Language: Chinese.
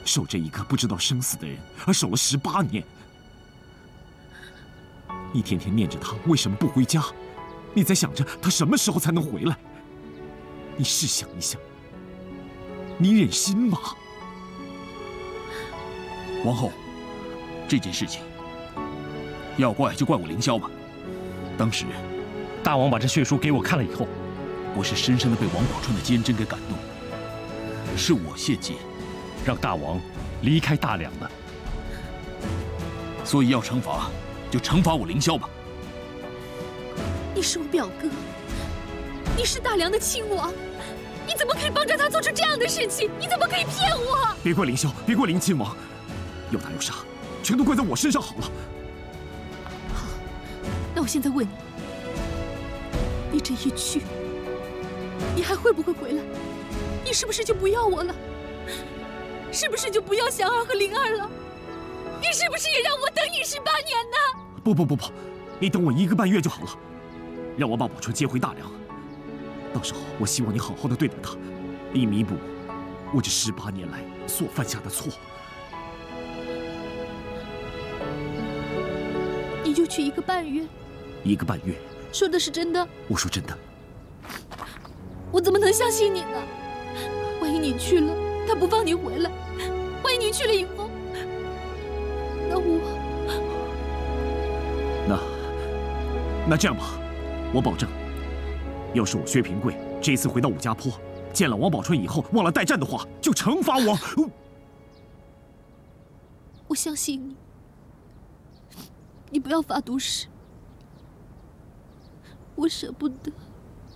守着一个不知道生死的人，而守了18年。你天天念着他为什么不回家，你在想着他什么时候才能回来。你试想一下，你忍心吗？ 王后，这件事情要怪就怪我凌霄吧。当时， 大王把这血书给我看了以后， 我是深深的被王宝钏的坚贞给感动，是我泄气， 让大王离开大梁的。 所以要惩罚，就惩罚我凌霄吧。 你是我表哥，你是大梁的亲王，你怎么可以帮着他做出这样的事情？你怎么可以骗我？ 别怪凌霄，别怪凌亲王，有大有杀，全都怪在我身上好了。 好，那我现在问你，你这一去，你还会不会回来？你是不是就不要我了？是不是就不要祥儿和灵儿了？你是不是也让我等你18年呢？ 不，你等我1个半月就好了，让我把宝钏接回大梁。到时候，我希望你好好的对待她，以弥补我这18年来所犯下的错。 你就去1个半月 ？1个半月？ 说的是真的？ 我说真的。 我怎么能相信你呢？万一你去了，他不放你回来；万一你去了以后， 那这样吧，我保证，要是我薛平贵这一次回到武家坡，见了王宝钏以后忘了带战的话，就惩罚我。 我相信你，你不要发毒誓，我舍不得。